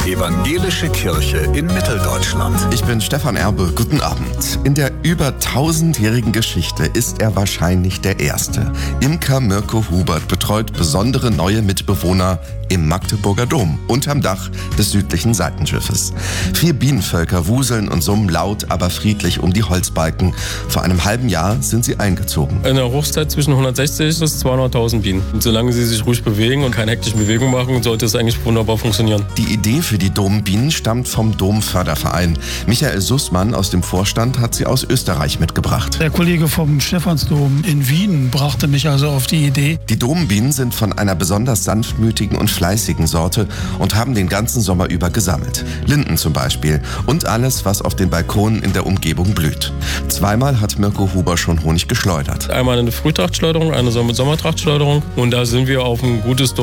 Evangelische Kirche in Mitteldeutschland. Ich bin Stefan Erbe, guten Abend. In der über 1000-jährigen Geschichte ist er wahrscheinlich der Erste. Imker Mirko Hubert betreut besondere neue Mitbewohner im Magdeburger Dom, unterm Dach des südlichen Seitenschiffes. 4 Bienenvölker wuseln und summen laut, aber friedlich um die Holzbalken. Vor einem halben Jahr sind sie eingezogen. In der Hochzeit zwischen 160 bis 200.000 Bienen. Und solange sie sich ruhig bewegen und keine hektischen Bewegungen machen, sollte es eigentlich wunderbar funktionieren. Die Idee für die Dombienen stammt vom Domförderverein. Michael Sussmann aus dem Vorstand hat sie aus Österreich mitgebracht. Der Kollege vom Stephansdom in Wien brachte mich also auf die Idee. Die Dombienen sind von einer besonders sanftmütigen und fleißigen Sorte und haben den ganzen Sommer über gesammelt. Linden zum Beispiel und alles, was auf den Balkonen in der Umgebung blüht. Zweimal hat Mirko Huber schon Honig geschleudert. Einmal eine Frühtrachtschleuderung, eine Sommertrachtschleuderung und da sind wir auf ein gutes